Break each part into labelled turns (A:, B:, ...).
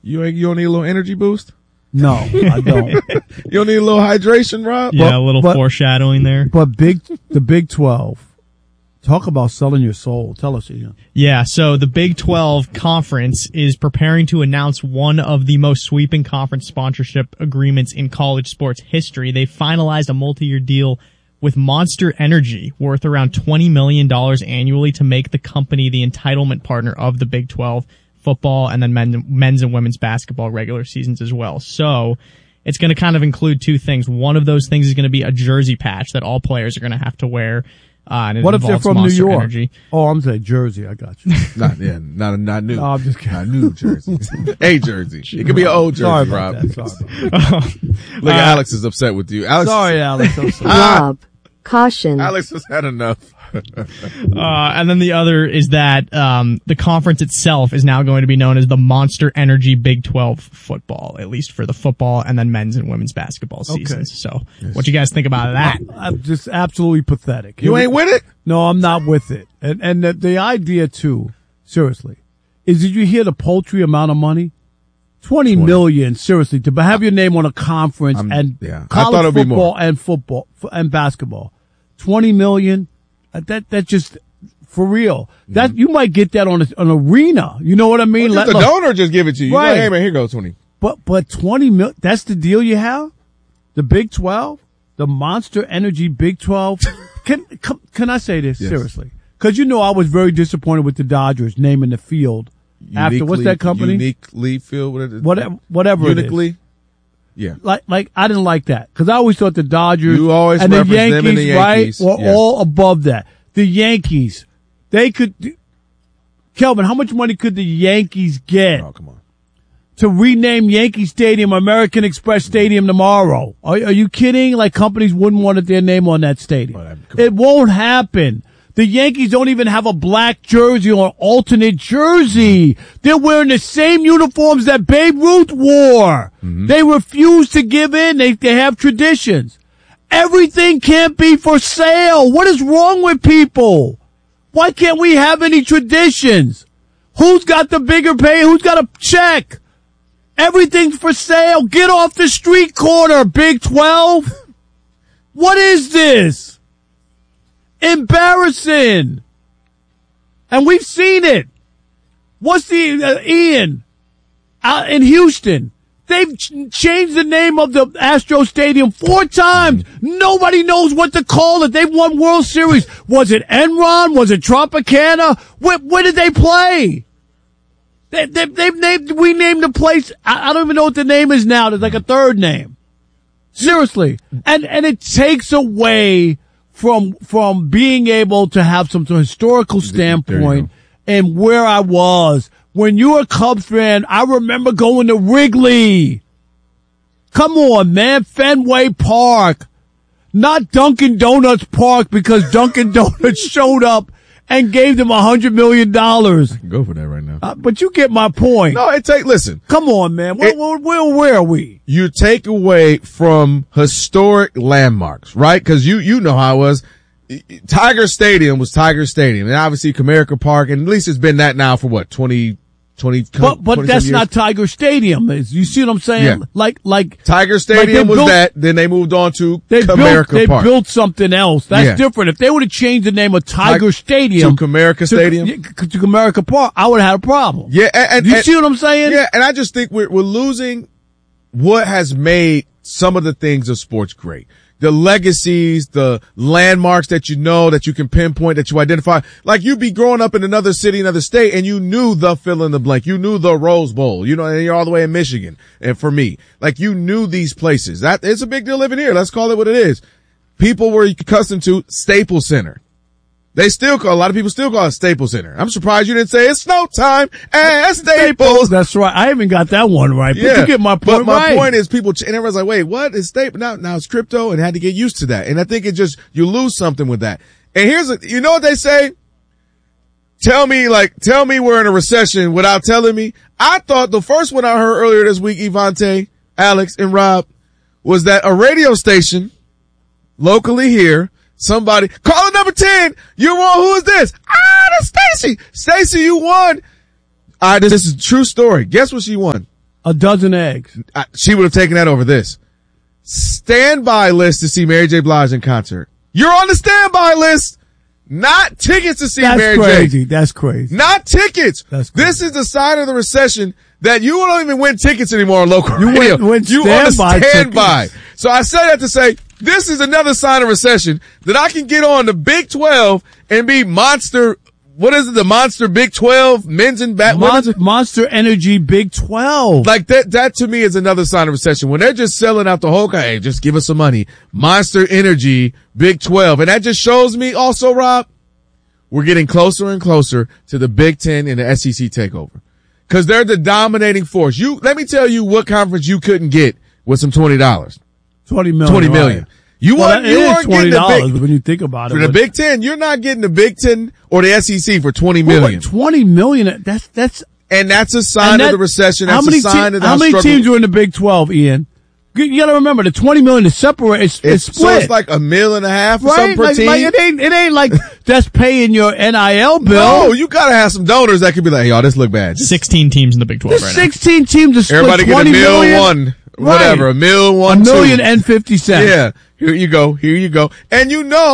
A: You don't need a little energy boost?
B: No, I don't.
A: You don't need a little hydration, Rob?
C: Yeah, a little foreshadowing there.
B: But the Big 12, talk about selling your soul. Tell us, Ian.
C: Yeah, so the Big 12 Conference is preparing to announce one of the most sweeping conference sponsorship agreements in college sports history. They finalized a multi-year deal with Monster Energy worth around $20 million annually to make the company the entitlement partner of the Big 12 football and then men's and women's basketball regular seasons as well. So it's going to kind of include two things. One of those things is going to be a jersey patch that all players are going to have to wear. And
B: what if they're from
C: Monster
B: New York?
C: Energy.
B: Oh, I'm saying Jersey. I got you.
A: Not new.
B: No, I'm just kidding.
A: Not new jersey. A jersey. It could be an old jersey,
B: Sorry
A: Rob.
B: about that. Sorry about that.
A: Look, Alex is upset with you.
B: Sorry, Alex. I'm sorry.
D: Rob, caution.
A: Alex has had enough.
C: And then the other is that the conference itself is now going to be known as the Monster Energy Big 12 football, at least for the football and then men's and women's basketball seasons. So what you guys think about that?
B: I'm just absolutely pathetic.
A: You ain't with it?
B: No, I'm not with it. And the idea, too, seriously, is did you hear the paltry amount of money? $20 million, seriously, to have your name on a conference and college football and basketball. $20 million. That just for real. That you might get that on an arena. You know what I mean?
A: Let the donor just give it to you.
B: Right.
A: Like, hey man, here goes 20.
B: But $20 million. That's the deal you have. The Big 12, the Monster Energy Big 12. Can I say this seriously? Because I was very disappointed with the Dodgers naming the field after what's that company?
A: Uniquely Field.
B: Whatever.
A: Uniquely.
B: It is.
A: Yeah.
B: Like I didn't like that because I always thought the Dodgers
A: and the
B: Yankees, right, were all above that. The Yankees, they could. Kelvin, how much money could the Yankees get?
A: Oh, come on.
B: To rename Yankee Stadium American Express Stadium tomorrow? Are you kidding? Like companies wouldn't want their name on that stadium. It won't happen. The Yankees don't even have a black jersey or an alternate jersey. They're wearing the same uniforms that Babe Ruth wore. Mm-hmm. They refuse to give in. They have traditions. Everything can't be for sale. What is wrong with people? Why can't we have any traditions? Who's got the bigger pay? Who's got a check? Everything's for sale. Get off the street corner, Big 12. What is this? Embarrassing. And we've seen it. What's the Ian out in Houston? They've changed the name of the Astro Stadium 4 times. Nobody knows what to call it. They've won World Series. Was it Enron? Was it Tropicana? Where did they play? We named the place. I don't even know what the name is now. There's like a third name. Seriously. And it takes away from being able to have some sort of historical standpoint and where I was. When you're a Cubs fan, I remember going to Wrigley. Come on, man. Fenway Park. Not Dunkin' Donuts Park because Dunkin' Donuts showed up and gave them $100 million.
A: I can go for that right now.
B: But you get my point.
A: No, listen.
B: Come on, man. Where are we?
A: You take away from historic landmarks, right? Because you know how it was. Tiger Stadium was Tiger Stadium. And obviously Comerica Park, and at least it's been that now for what, 20
B: But that's not Tiger Stadium. You see what I'm saying?
A: Yeah.
B: Like
A: Tiger Stadium was that, then they moved on to Comerica Park.
B: They built something else. That's different. If they would have changed the name of Tiger Stadium
A: to Comerica Stadium
B: to Comerica Park, I would have had a problem.
A: Yeah, and
B: you see what I'm saying?
A: Yeah, and I just think we're losing what has made some of the things of sports great. The legacies, the landmarks that that you can pinpoint, that you identify. Like you'd be growing up in another city, another state, and you knew the fill in the blank. You knew the Rose Bowl, and you're all the way in Michigan. And for me, like you knew these places. That it's a big deal living here. Let's call it what it is. People were accustomed to Staples Center. A lot of people still call it Staples Center. I'm surprised you didn't say it's snow time at Staples.
B: That's right. I haven't got that one right. But you get my point.
A: But my point is and everyone's like, wait, what is Staples? Now it's crypto and had to get used to that. And I think you lose something with that. And you know what they say? Tell me we're in a recession without telling me. I thought the first one I heard earlier this week, Evante, Alex, and Rob, was that a radio station locally here, somebody, caller number 10, you won. Who is this? That's Stacy. Stacy, you won. This is a true story. Guess what she won?
B: A dozen eggs.
A: She would have taken that over this. Standby list to see Mary J. Blige in concert. You're on the standby list. Not tickets to see Mary J.
B: That's crazy.
A: Not tickets.
B: That's crazy.
A: This is the sign of the recession that you don't even win tickets anymore on local radio.
B: You on
A: standby. So I say that to say this is another sign of recession that I can get on the Big 12 and be Monster. What is it? The Monster Big 12 men's and
B: Monster Energy Big 12.
A: Like that to me is another sign of recession. When they're just selling out the whole, hey, just give us some money. Monster Energy Big 12. And that just shows me also, Rob, we're getting closer and closer to the Big 10 and the SEC takeover. Cause they're the dominating force. Let me tell you what conference you couldn't get with some $20.
B: $20 million.
A: $20 million.
B: Right.
A: You weren't getting the Big,
B: when you think about it.
A: For the Big 10, you're not getting the Big 10 or the SEC for $20 million.
B: $20 million.
A: And that's a sign of the recession. That's a sign of the
B: how many teams are in the Big 12, Ian? You gotta remember the $20 million is separate. It's split.
A: So it's like $1.5 million or something per team.
B: It ain't like just paying your NIL bill.
A: No, you gotta have some donors that could be like, hey, y'all, this look bad.
C: 16 teams in the Big 12 right now.
B: 16 teams to split
A: Everybody get $1 million. Whatever, $1 million,
B: $1.50.
A: Yeah, here you go. And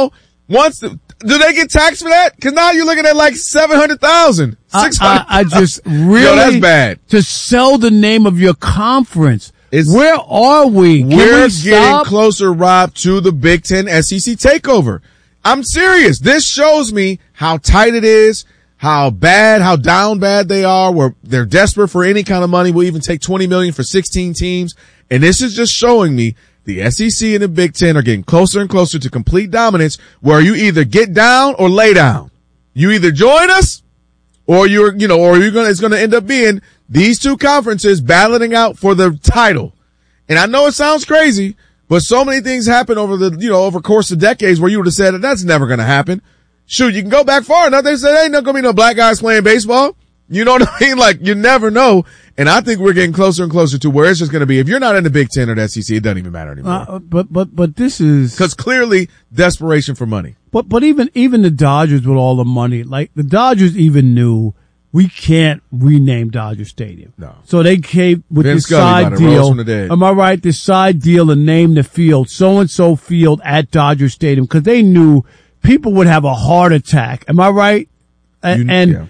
A: do they get taxed for that? Cause now you're looking at like 700,000.
B: I just really,
A: yo, that's bad.
B: To sell the name of your conference. Where are we?
A: We're getting closer, Rob, to the Big 10 SEC takeover. I'm serious. This shows me how tight it is, how down bad they are, where they're desperate for any kind of money. We'll even take $20 million for 16 teams. And this is just showing me the SEC and the Big 10 are getting closer and closer to complete dominance, where you either get down or lay down. You either join us or it's going to end up being these two conferences battling out for the title. And I know it sounds crazy, but so many things happen over the course of decades where you would have said that's never going to happen. Shoot, you can go back far enough. They said, ain't not going to be no black guys playing baseball. You know what I mean? Like, you never know. And I think we're getting closer and closer to where it's just going to be. If you're not in the Big 10 or the SEC, it doesn't even matter anymore.
B: But this is.
A: Cause clearly desperation for money.
B: But even the Dodgers with all the money, like the Dodgers even knew we can't rename Dodger Stadium.
A: No.
B: So they came with
A: Vin
B: this
A: Scully
B: side deal.
A: Dead.
B: Am I right? This side deal and name the field, so-and-so field at Dodger Stadium, cause they knew people would have a heart attack. Am I right? And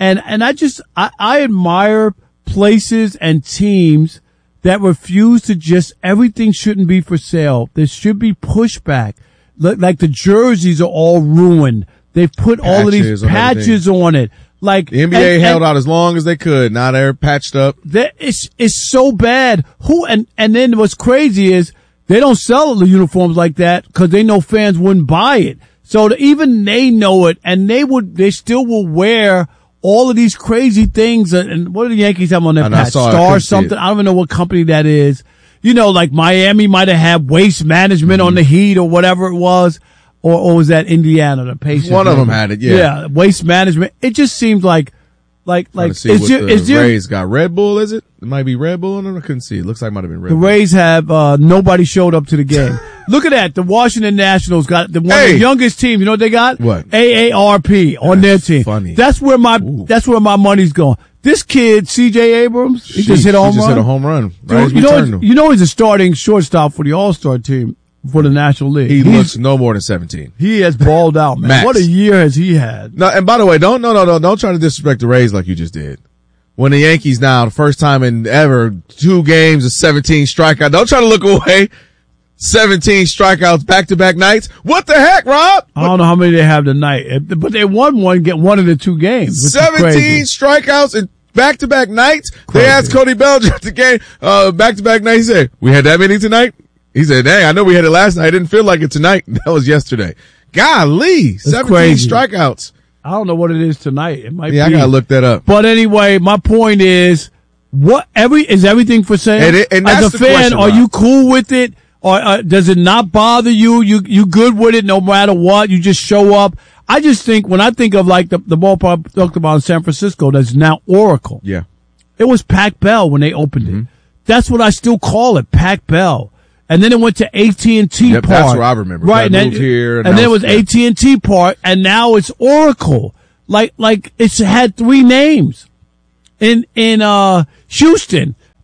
B: I admire places and teams that refuse to everything shouldn't be for sale. There should be pushback. Like the jerseys are all ruined. They've put all of these patches on it. Like
A: the NBA held out as long as they could. Now they're patched up.
B: It's so bad. And then what's crazy is they don't sell the uniforms like that because they know fans wouldn't buy it. So even they know it, and they still will wear all of these crazy things. And what do the Yankees have on their patch? Star something. I don't even know what company that is. Like Miami might have had Waste Management on the Heat or whatever it was. Or was that Indiana, the Pacers?
A: One of them had it, yeah.
B: Yeah, Waste Management. It just seems like
A: the Rays got Red Bull, is it? It might be Red Bull. I couldn't see. It looks like it might have been Red Bull.
B: The Rays have, nobody showed up to the game. Look at that. The Washington Nationals got one of the youngest teams. You know what they got?
A: What?
B: AARP on their team.
A: Funny.
B: That's where my money's going. This kid, CJ Abrams, he just hit a home run.
A: Right,
B: you know he's a starting shortstop for the All-Star team. For the National League.
A: He looks no more than 17.
B: He has balled out, man.
A: Max.
B: What a year has he had.
A: No, and by the way, don't try to disrespect the Rays like you just did. When the Yankees now, the first time in ever, 2 games of 17 strikeouts. Don't try to look away. 17 strikeouts back-to-back nights. What the heck, Rob?
B: I don't know how many they have tonight, but they get one of the 2 games.
A: 17 strikeouts in back-to-back nights. Crazy. They asked Cody Bellinger at the game, back-to-back nights. He said, we had that many tonight? He said, dang, I know we had it last night. I didn't feel like it tonight. That was yesterday. Golly, that's 17 crazy. Strikeouts.
B: I don't know what it is tonight. It might be.
A: I gotta look that up.
B: But anyway, my point is, is everything for sale?
A: And
B: as a fan, are you cool with it? Or does it not bother you? You good with it no matter what? You just show up? I just think, when I think of like the ballpark I talked about in San Francisco, that's now Oracle.
A: Yeah.
B: It was Pac Bell when they opened it. That's what I still call it, Pac Bell. And then it went to AT&T Park.
A: That's what I remember.
B: Right.
A: And moved here.
B: And then it was AT&T Park, and now it's Oracle. Like it's had 3 names. In Houston,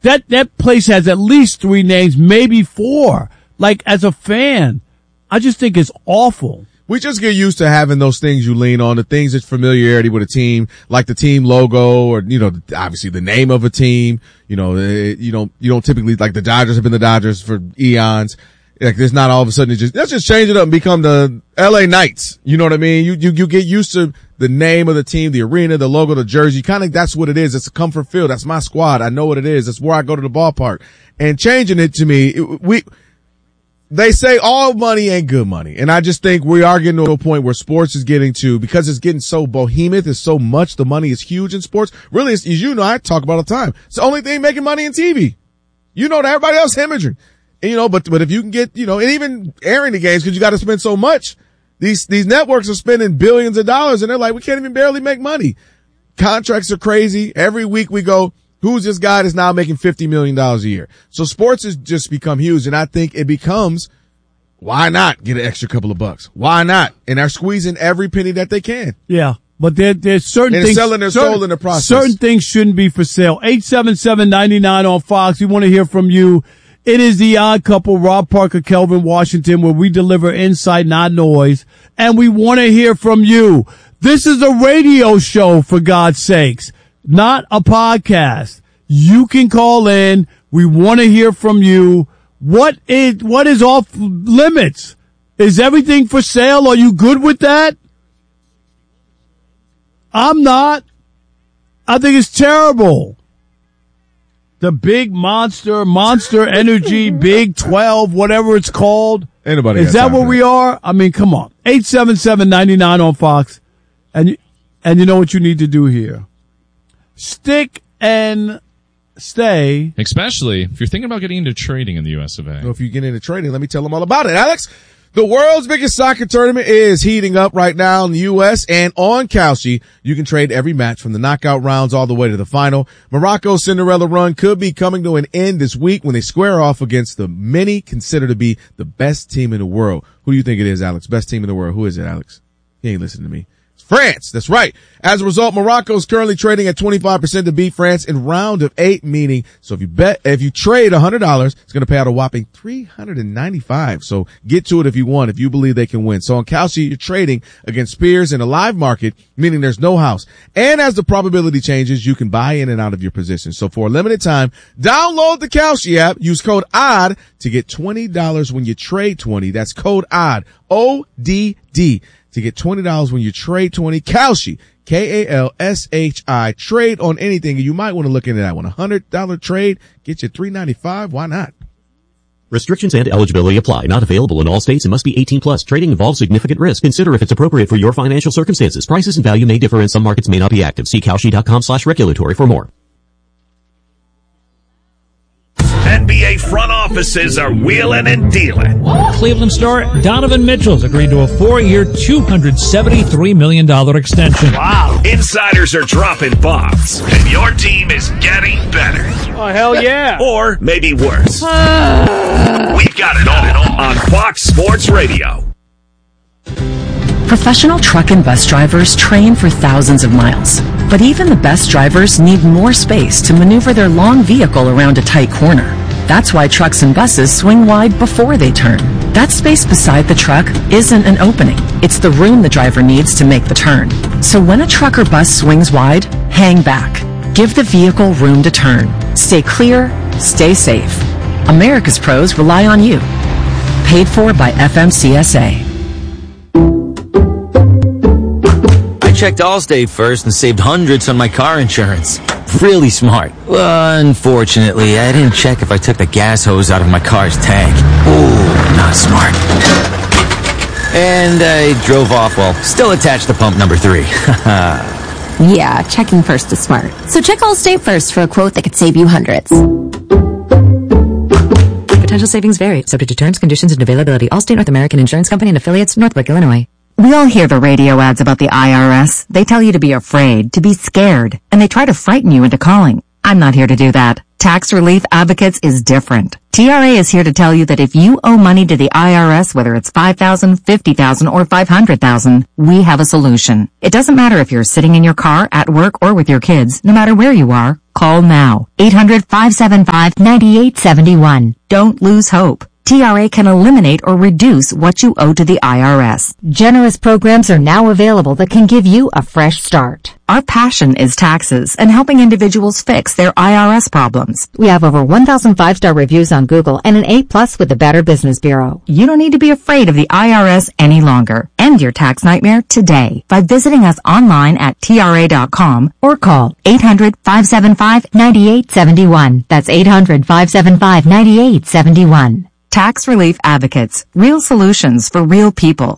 B: That place has at least 3 names, maybe 4. Like, as a fan, I just think it's awful.
A: We just get used to having those things you lean on, the things that's familiarity with a team, like the team logo or, obviously the name of a team. You don't typically, like the Dodgers have been the Dodgers for eons. Like there's not all of a sudden let's just change it up and become the LA Knights. You know what I mean? You get used to the name of the team, the arena, the logo, the jersey. Kind of that's what it is. It's a comfort field. That's my squad. I know what it is. That's where I go to the ballpark. And changing it to me, they say all money ain't good money. And I just think we are getting to a point where sports is getting to, because it's getting so behemoth, it's so much, the money is huge in sports. Really, as I talk about all the time. It's the only thing making money in TV. That everybody else hemorrhaging. And, but if you can get, and even airing the games, because you got to spend so much, these networks are spending billions of dollars and they're like, we can't even barely make money. Contracts are crazy. Every week we go, who's this guy that's now making $50 million a year? So sports has just become huge, and I think it becomes, why not get an extra couple of bucks? Why not? And they're squeezing every penny that they can.
B: Yeah, but there's certain things.
A: They're selling their soul in the process.
B: Certain things shouldn't be for sale. 877-99 on Fox. We want to hear from you. It is the Odd Couple, Rob Parker, Kelvin Washington, where we deliver insight, not noise. And we want to hear from you. This is a radio show, for God's sakes. Not a podcast. You can call in. We want to hear from you. What is off limits? Is everything for sale? Are you good with that? I'm not. I think it's terrible. The big Monster Energy, Big 12, whatever it's called.
A: Anybody
B: is that where we are? I mean, come on. 877-99 on Fox. And you know what you need to do here. Stick and stay.
D: Especially if you're thinking about getting into trading in the US of A.
A: Well, if you get into trading, let me tell them all about it. Alex, the world's biggest soccer tournament is heating up right now in the U.S. and on Kalshi. You can trade every match from the knockout rounds all the way to the final. Morocco's Cinderella run could be coming to an end this week when they square off against the many consider to be the best team in the world. Who do you think it is, Alex? Best team in the world. Who is it, Alex? He ain't listening to me. France. That's right. As a result, Morocco is currently trading at 25% to beat France in round of 8, meaning, so if you trade $100, it's going to pay out a whopping $395. So get to it if you want, if you believe they can win. So on Kalshi, you're trading against peers in a live market, meaning there's no house. And as the probability changes, you can buy in and out of your position. So for a limited time, download the Kalshi app, use code ODD to get $20 when you trade 20. That's code ODD, ODD. To get $20 when you trade 20. Kalshi, Kalshi, trade on anything. And you might want to look into that one. $100 trade, get you $395. Why not?
E: Restrictions and eligibility apply. Not available in all states and must be 18 plus. Trading involves significant risk. Consider if it's appropriate for your financial circumstances. Prices and value may differ and some markets may not be active. See Kalshi.com/regulatory for more.
F: NBA front offices are wheeling and dealing.
G: Cleveland star Donovan Mitchell's agreed to a 4-year, $273 million extension.
F: Wow. Insiders are dropping bombs, and your team is getting better.
G: Oh, hell yeah.
F: Or maybe worse. We've got it all on Fox Sports Radio.
H: Professional truck and bus drivers train for thousands of miles. But even the best drivers need more space to maneuver their long vehicle around a tight corner. That's why trucks and buses swing wide before they turn. That space beside the truck isn't an opening. It's the room the driver needs to make the turn. So when a truck or bus swings wide, hang back. Give the vehicle room to turn. Stay clear, stay safe. America's pros rely on you. Paid for by FMCSA.
I: I checked Allstate first and saved hundreds on my car insurance. Really smart. Unfortunately, I didn't check if I took the gas hose out of my car's tank. Ooh, not smart. And I drove off while still attached to pump number 3.
J: Yeah, checking first is smart. So check Allstate first for a quote that could save you hundreds.
K: Potential savings vary, subject to terms, conditions, and availability. Allstate North American Insurance Company and affiliates, Northbrook, Illinois.
L: We all hear the radio ads about the IRS. They tell you to be afraid, to be scared, and they try to frighten you into calling. I'm not here to do that. Tax Relief Advocates is different. TRA is here to tell you that if you owe money to the IRS, whether it's $5,000, $50,000, or $500,000, we have a solution. It doesn't matter if you're sitting in your car, at work, or with your kids. No matter where you are, call now. 800-575-9871. Don't lose hope. TRA can eliminate or reduce what you owe to the IRS.
K: Generous programs are now available that can give you a fresh start.
L: Our passion is taxes and helping individuals fix their IRS problems.
K: We have over 1,000 5-star reviews on Google and an A+ with the Better Business Bureau.
L: You don't need to be afraid of the IRS any longer. End your tax nightmare today by visiting us online at TRA.com or call 800-575-9871. That's 800-575-9871. Tax Relief Advocates. Real solutions for real people.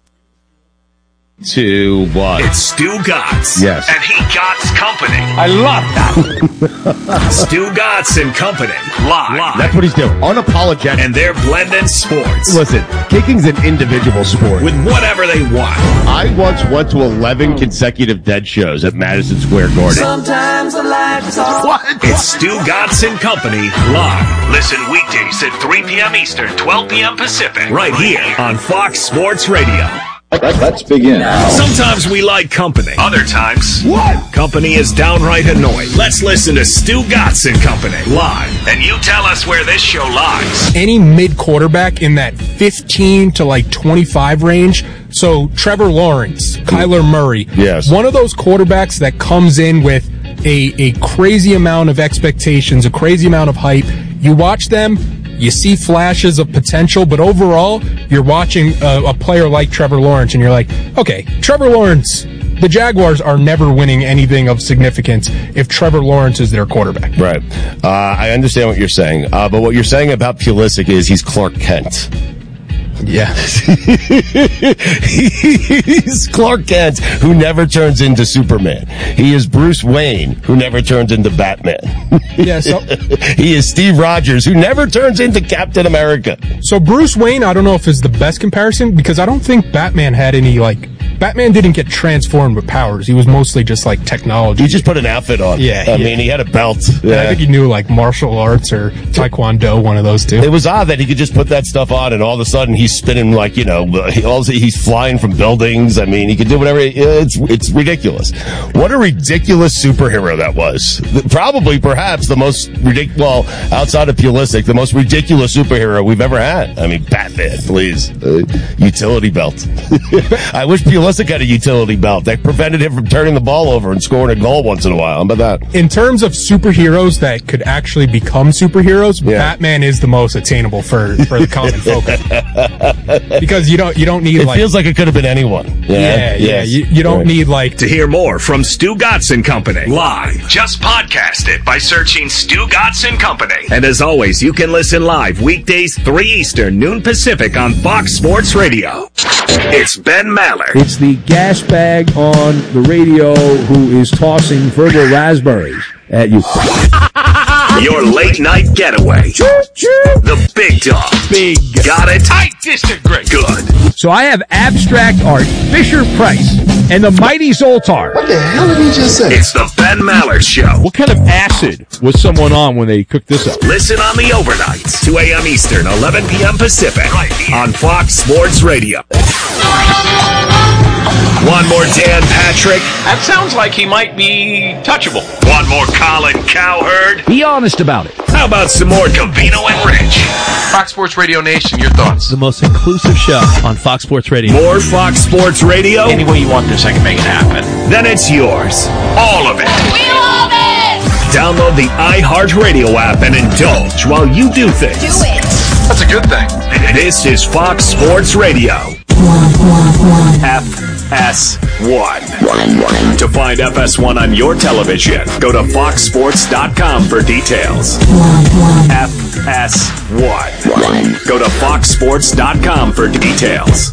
F: To what? It's Stu Gatz.
M: Yes.
F: And he Gatz Company.
M: I love that.
F: Stu Gatz and Company. Live.
M: That's what he's doing. Unapologetic.
F: And they're blending sports.
M: Listen, kicking's an individual sport.
F: With whatever they want.
M: I once went to 11 consecutive Dead shows at Madison Square Garden.
F: Sometimes the light is on. What? It's Stu Gatz and Company. Live. Listen weekdays at 3 p.m. Eastern, 12 p.m. Pacific. Right here on Fox Sports Radio.
N: Let's begin.
F: Sometimes we like company. Other times, company is downright annoying. Let's listen to Stu Gatz and Company live, and you tell us where this show lies.
O: Any mid quarterback in that 15 to 25 range. So Trevor Lawrence, Kyler Murray.
M: Yes.
O: One of those quarterbacks that comes in with a crazy amount of expectations, a crazy amount of hype. You watch them. You see flashes of potential, but overall, you're watching a player like Trevor Lawrence, and you're like, okay, Trevor Lawrence, the Jaguars are never winning anything of significance if Trevor Lawrence is their quarterback.
M: Right. I understand what you're saying, but what you're saying about Pulisic is he's Clark Kent.
O: Yeah.
M: He's Clark Kent, who never turns into Superman. He is Bruce Wayne, who never turns into Batman.
O: Yeah, so
M: he is Steve Rogers, who never turns into Captain America.
O: So Bruce Wayne, I don't know if is the best comparison, because I don't think Batman had any, Batman didn't get transformed with powers. He was mostly just technology.
M: He just put an outfit on.
O: Yeah.
M: I mean, he had a belt.
O: Yeah. I think he knew martial arts or Taekwondo, one of those two.
M: It was odd that he could just put that stuff on and all of a sudden he's spinning he's flying from buildings. I mean, he could do whatever. It's ridiculous. What a ridiculous superhero that was. Perhaps the most ridiculous, outside of Pulisic, the most ridiculous superhero we've ever had. I mean, Batman, please. Utility belt. I wish Pulisic had a utility belt that prevented him from turning the ball over and scoring a goal once in a while. How about that?
O: In terms of superheroes that could actually become superheroes, Batman is the most attainable for the common folk. Because you don't need
M: it feels like it could have been anyone.
O: Yeah. You don't need
F: To hear more from Stu Gatz and Company live, just podcast it by searching Stu Gatz and Company. And as always, you can listen live weekdays 3 Eastern, noon Pacific on Fox Sports Radio. It's Ben Maller.
P: It's the gas bag on the radio who is tossing verbal raspberries at you.
F: Your late night getaway. The big dog.
P: Big.
F: Got it? I disagree. Good.
P: So I have abstract art, Fisher-Price, and the mighty Zoltar.
N: What the hell did he just say?
F: It's the Ben Maller Show.
P: What kind of acid was someone on when they cooked this up?
F: Listen on the overnights, 2 a.m. Eastern, 11 p.m. Pacific, right here on Fox Sports Radio. One more Dan Patrick.
Q: That sounds like he might be touchable.
F: One more Colin Cowherd.
P: Be honest about it.
F: How about some more Covino and Rich?
Q: Fox Sports Radio Nation, your thoughts?
R: The most inclusive show on Fox Sports Radio.
F: More Fox Sports Radio?
Q: Any way you want this, I can make it happen.
F: Then it's yours. All of it.
S: We love it!
F: Download the iHeartRadio app and indulge while you do things.
S: Do it!
Q: That's a good thing.
F: This is Fox Sports Radio. FS1. To find FS1 on your television, go to foxsports.com for details. FS1. Go to foxsports.com for details.